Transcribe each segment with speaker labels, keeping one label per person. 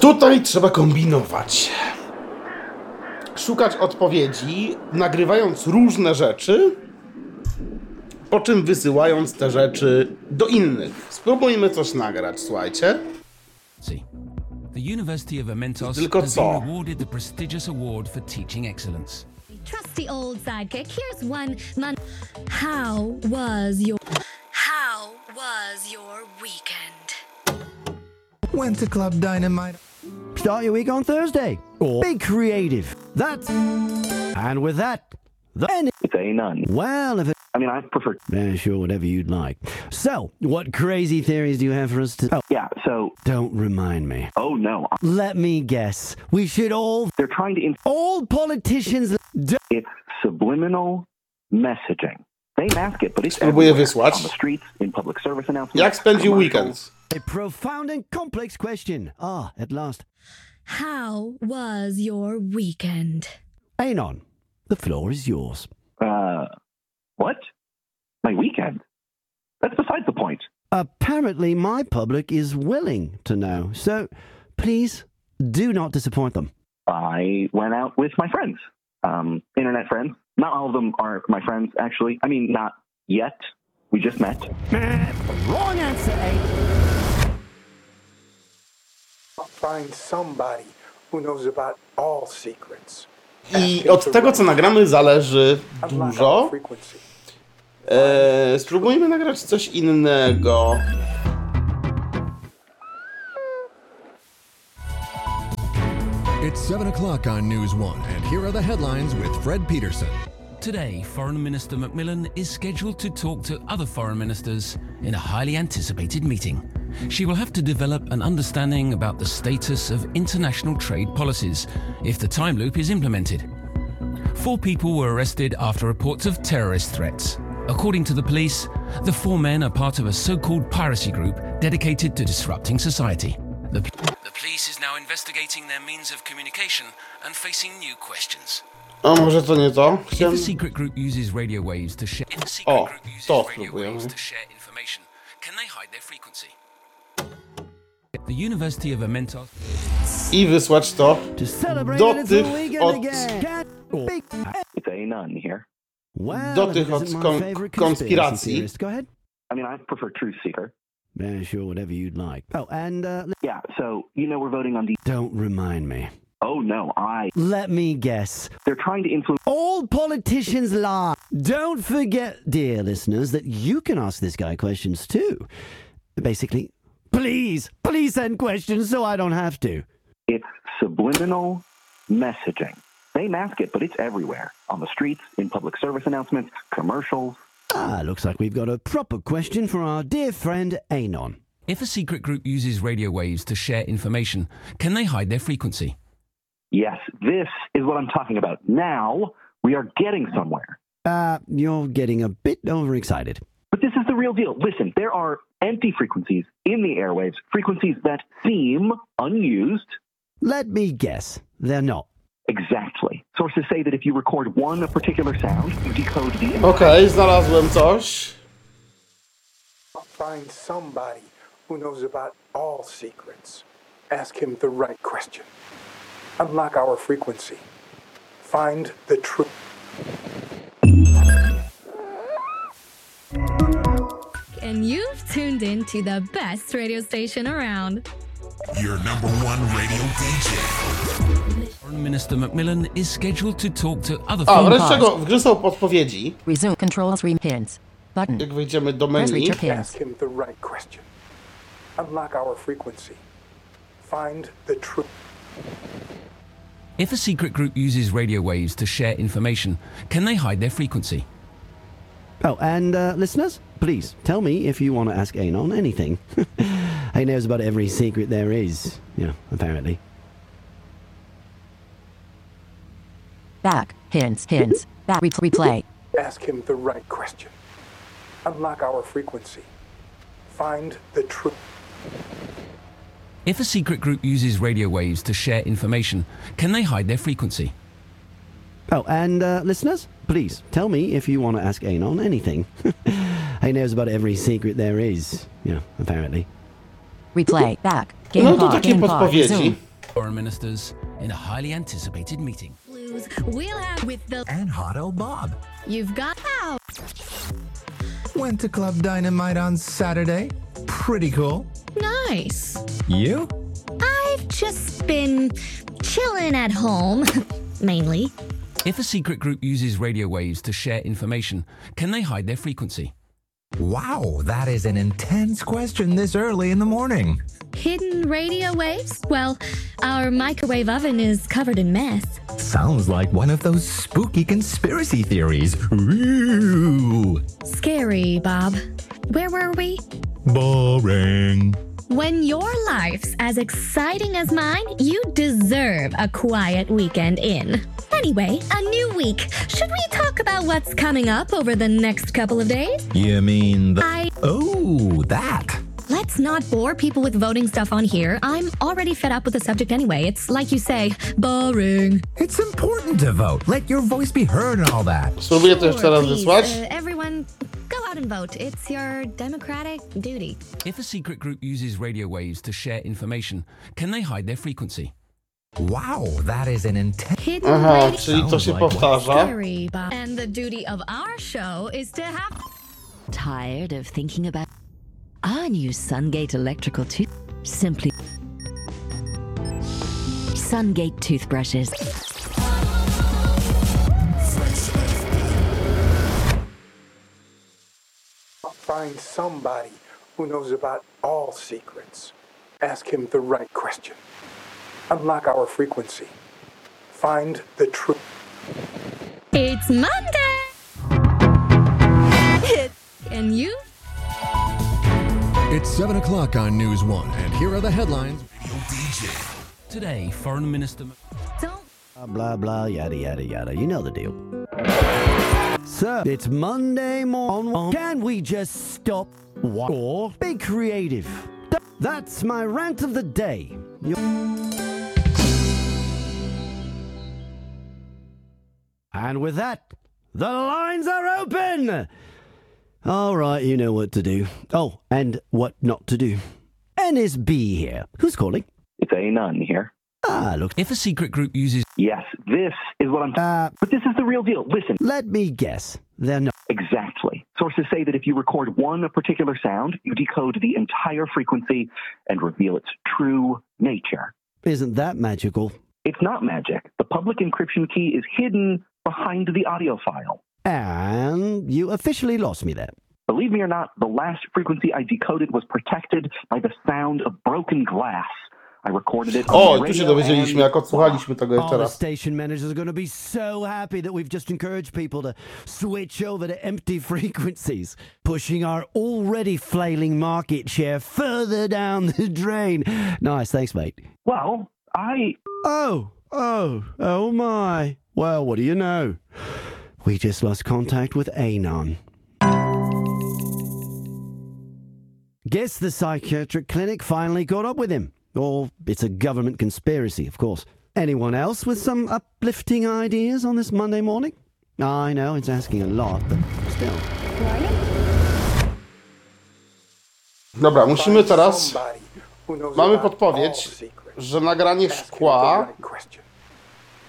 Speaker 1: Tutaj trzeba kombinować. Szukać odpowiedzi, nagrywając różne rzeczy, po czym wysyłając te rzeczy do innych. Spróbujmy coś nagrać, słuchajcie.
Speaker 2: The University of Amentos
Speaker 1: Tylko
Speaker 2: has
Speaker 1: co?
Speaker 2: been awarded the prestigious award for teaching excellence.
Speaker 3: Trusty old sidekick. Here's one man. How was your weekend?
Speaker 4: Went to Club Dynamite.
Speaker 5: Start your week on Thursday. Or be creative. That's... And with that, then...
Speaker 6: It's a none.
Speaker 5: Well, if it...
Speaker 6: I mean, I prefer...
Speaker 5: Sure, whatever you'd like. So, what crazy theories do you have for us to... Oh,
Speaker 6: Yeah, so...
Speaker 5: don't remind me.
Speaker 6: Oh, no.
Speaker 5: Let me guess. We should all...
Speaker 6: They're trying to...
Speaker 5: All politicians...
Speaker 6: It's subliminal messaging. They mask it, but it's
Speaker 1: Spróbuję
Speaker 6: everywhere.
Speaker 1: wysłać.
Speaker 6: On the streets, in public service announcements.
Speaker 1: Jak spędził
Speaker 6: commercials.
Speaker 1: weekend?
Speaker 5: A profound and complex question. Ah, at last.
Speaker 3: How was your weekend?
Speaker 5: Anon, the floor is yours.
Speaker 6: What? My weekend? That's besides the point.
Speaker 5: Apparently, my public is willing to know. So, please, do not disappoint them.
Speaker 6: I went out with my friends. Internet friends. Not all of them are my friends, actually. I mean, not yet. We just met.
Speaker 5: Wrong answer, eh?
Speaker 7: Find somebody who knows about all secrets.
Speaker 1: I od tego, co nagramy, zależy dużo. Spróbujmy nagrać coś innego.
Speaker 4: It's 7 o'clock on News 1, and here are the headlines with Fred Peterson.
Speaker 2: Today, Foreign Minister Macmillan is scheduled to talk to other foreign ministers in a highly anticipated meeting. She will have to develop an understanding about the status of international trade policies if the time loop is implemented. 4 people were arrested after reports of terrorist threats. According to the police, the 4 men are part of a so-called piracy group dedicated to disrupting society. The police is now investigating their means of communication and facing new questions.
Speaker 1: A może to nie to?
Speaker 2: If a secret group uses radio waves to share
Speaker 1: to spróbujemy.
Speaker 2: information, can they hide their frequency? The University of Amentos.
Speaker 1: I wysłać to
Speaker 5: To celebrate
Speaker 1: do
Speaker 5: that it's
Speaker 1: tych
Speaker 5: a weekend
Speaker 1: od...
Speaker 5: again.
Speaker 6: It's a none here.
Speaker 5: Well,
Speaker 1: do
Speaker 5: if
Speaker 1: tych
Speaker 5: it
Speaker 1: od
Speaker 5: isn't my favorite
Speaker 1: konspiracji.
Speaker 5: theorist. Go ahead.
Speaker 6: I mean, I prefer Truth Seeker.
Speaker 5: Sure, whatever you'd like. Oh, and
Speaker 6: Yeah, so, you know, we're voting on the...
Speaker 5: don't remind me.
Speaker 6: Oh, no,
Speaker 5: Let me guess.
Speaker 6: They're trying to influence...
Speaker 5: All politicians lie. Don't forget, dear listeners, that you can ask this guy questions too. Basically, please send questions so I don't have to.
Speaker 6: It's subliminal messaging. They mask it, but it's everywhere. On the streets, in public service announcements, commercials.
Speaker 5: Looks like we've got a proper question for our dear friend Anon.
Speaker 2: If a secret group uses radio waves to share information, can they hide their frequency?
Speaker 6: Yes, this is what I'm talking about. Now, we are getting somewhere.
Speaker 5: You're getting a bit overexcited.
Speaker 6: But this is the real deal. Listen, there are empty frequencies in the airwaves, frequencies that seem unused.
Speaker 5: Let me guess. They're not.
Speaker 6: Exactly. Sources say that if you record one particular sound, you decode the...
Speaker 1: Okej, znalazłem coś.
Speaker 7: Find somebody who knows about all secrets. Ask him the right question. Unlock our frequency. Find the truth.
Speaker 3: And you've tuned in to the best radio station around.
Speaker 8: Your number 1 radio DJ.
Speaker 2: Foreign Minister Macmillan is scheduled to talk to other
Speaker 1: A,
Speaker 2: foreign
Speaker 1: wreszcie w grze są podpowiedzi.
Speaker 9: Resume controls room pins. Button.
Speaker 1: Jak wejdziemy do
Speaker 9: Press
Speaker 1: menu.
Speaker 9: reach your
Speaker 7: Ask
Speaker 9: pins.
Speaker 7: him the right question. Unlock our frequency. Find the truth.
Speaker 2: If a secret group uses radio waves to share information, can they hide their frequency?
Speaker 5: Oh, and listeners, please tell me if you want to ask Anon anything. He knows about every secret there is, apparently.
Speaker 9: Back. Hints. Back. Replay.
Speaker 7: Ask him the right question. Unlock our frequency. Find the truth.
Speaker 2: If a secret group uses radio waves to share information, can they hide their frequency?
Speaker 5: Oh, and listeners, please tell me if you want to ask Anon anything. He knows about every secret there is, apparently.
Speaker 9: Replay. Back. Game
Speaker 1: No to
Speaker 9: pause.
Speaker 1: takie
Speaker 9: Game pause.
Speaker 1: podpowiedzi.
Speaker 9: Resume.
Speaker 2: foreign ministers in a highly anticipated meeting.
Speaker 3: We'll have with the
Speaker 10: And Hot L Bob.
Speaker 3: you've got out.
Speaker 10: Went to Club Dynamite on Saturday. Pretty cool.
Speaker 3: Nice.
Speaker 10: You?
Speaker 3: I've just been chilling at home, mainly.
Speaker 2: If a secret group uses radio waves to share information, can they hide their frequency?
Speaker 10: Wow, that is an intense question this early in the morning.
Speaker 3: Hidden radio waves? Well, our microwave oven is covered in mess.
Speaker 10: Sounds like one of those spooky conspiracy theories. Ooh.
Speaker 3: Scary, Bob. Where were we?
Speaker 10: Boring.
Speaker 3: When your life's as exciting as mine, you deserve a quiet weekend in. Anyway, a new week. Should we talk about what's coming up over the next couple of days?
Speaker 10: You mean Oh, that.
Speaker 3: Let's not bore people with voting stuff on here. I'm already fed up with the subject anyway. It's like you say, boring.
Speaker 10: It's important to vote. Let your voice be heard and all that.
Speaker 1: Spróbuję to jeszcze raz
Speaker 3: please,
Speaker 1: wysłać.
Speaker 3: Everyone, go out and vote. It's your democratic duty.
Speaker 2: If a secret group uses radio waves to share information, can they hide their frequency?
Speaker 10: Wow, that is an intense.
Speaker 3: Hidden
Speaker 1: Aha,
Speaker 3: radio
Speaker 1: czyli to się powtarza.
Speaker 3: scary, Bob. And the duty of our show is to have...
Speaker 9: Tired of thinking about our new Sungate electrical tooth? Simply Sungate toothbrushes.
Speaker 7: Find somebody who knows about all secrets. Ask him the right question. Unlock our frequency. Find the truth.
Speaker 3: It's Monday! And you?
Speaker 4: It's 7 o'clock on News 1, and here are the headlines.
Speaker 8: Radio DJ.
Speaker 2: Today, Foreign Minister...
Speaker 3: Don't...
Speaker 5: Blah, blah, yada, yada, yada. You know the deal. So, it's Monday morning. Can we just stop? Or be creative. That's my rant of the day. And with that, the lines are open! All right, you know what to do. Oh, and what not to do. Ennis B here. Who's calling?
Speaker 6: It's A Nunn here.
Speaker 5: Ah, look.
Speaker 2: If a secret group uses...
Speaker 6: Yes, this is what I'm... but this is the real deal. Listen.
Speaker 5: Let me guess. They're not...
Speaker 6: Exactly. Sources say that if you record one particular sound, you decode the entire frequency and reveal its true nature.
Speaker 5: Isn't that magical?
Speaker 6: It's not magic. The public encryption key is hidden behind the audio file.
Speaker 5: And you officially lost me there.
Speaker 6: Believe me or not, the last frequency I decoded was protected by the sound of broken glass. I recorded it on
Speaker 1: O,
Speaker 6: the
Speaker 1: tu się
Speaker 6: radio
Speaker 1: dowiedzieliśmy, jak odsłuchaliśmy tego jeszcze
Speaker 5: All the
Speaker 1: raz.
Speaker 5: station managers are going to be so happy that we've just encouraged people to switch over to empty frequencies, pushing our already flailing market share further down the drain. Nice, thanks, mate.
Speaker 6: Well,
Speaker 5: Oh my. Well, what do you know? We just lost contact with Anon. Guess the psychiatric clinic finally caught up with him. Or it's a government conspiracy, of course. Anyone else with some uplifting ideas on this Monday morning? I know it's asking a lot, but still.
Speaker 1: Dobra, musimy teraz... Mamy podpowiedź, że nagranie szkła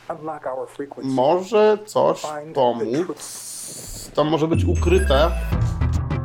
Speaker 1: może coś pomóc. To może być ukryte